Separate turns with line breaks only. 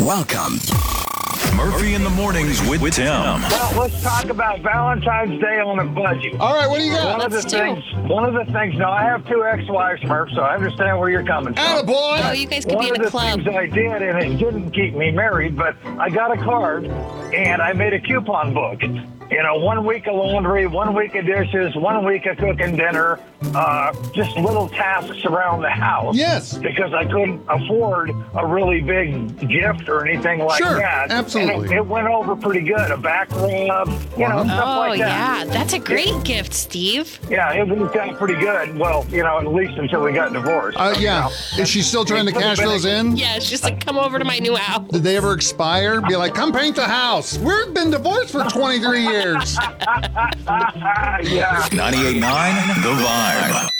Welcome.
Murphy in the Mornings with Tim.
Well, let's talk about Valentine's Day on a budget.
All right, what do you got?
One of the things. Now, I have two ex-wives, Murph, so I understand where you're coming from.
Attaboy!
Oh, you guys could be in a club.
One of the things I did, and it didn't keep me married, but I got a card, and I made a coupon book. 1 week of laundry, 1 week of dishes, 1 week of cooking dinner, just little tasks around the house.
Yes.
Because I couldn't afford a really big gift or anything like
Sure,
that.
absolutely.
And it went over pretty good. A back rub, stuff like that.
Yeah, that's a great gift, Steve.
Yeah, it worked out pretty good. Well, at least until we got divorced.
Yeah. Is she still trying to cash those in?
Yeah, it's just like, come over to my new house.
Did they ever expire? Be like, come paint the house. We've been divorced for 23 years.
Yeah.
98.9 The Vibe.